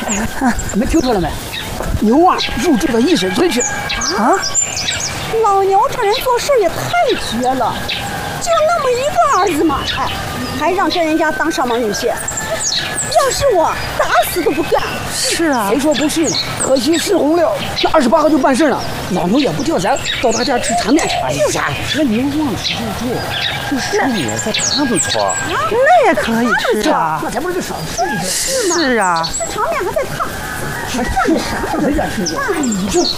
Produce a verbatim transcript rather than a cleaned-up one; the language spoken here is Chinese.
你们听说了没？牛啊，入赘到一婶村去。 啊！老牛这人做事也太绝了，就那么一个儿子嘛，哎，还让这人家当上门女婿。要是我，打死都不干。 是啊， 谁说不是呢？可惜事红了，那二十八号就办事了。老牛也不叫咱到他家吃场面去。 哎呀，那您忘吃就做，这事也在他们村儿， 那也可以吃啊。 那咱不是就少吃一点？ 是啊， 这场面还在烫， 还干啥？没敢吃过。 哎呀！